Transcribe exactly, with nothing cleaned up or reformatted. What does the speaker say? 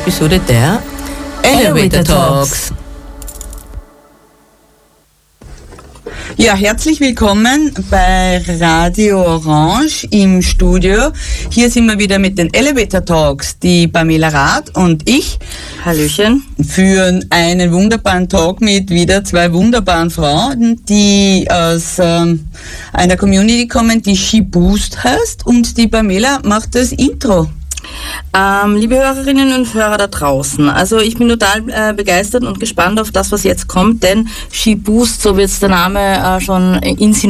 Episode der Elevator Talks. Ja, herzlich willkommen bei Radio Orange im Studio. Hier sind wir wieder mit den Elevator Talks. Die Pamela Rath und ich, Hallöchen, führen einen wunderbaren Talk mit wieder zwei wunderbaren Frauen, die aus ähm, einer Community kommen, die She Boost heißt, und die Pamela macht das Intro. Ähm, liebe Hörerinnen und Hörer da draußen, also ich bin total äh, begeistert und gespannt auf das, was jetzt kommt, denn She Boost, so wird der Name äh, schon insinuiert,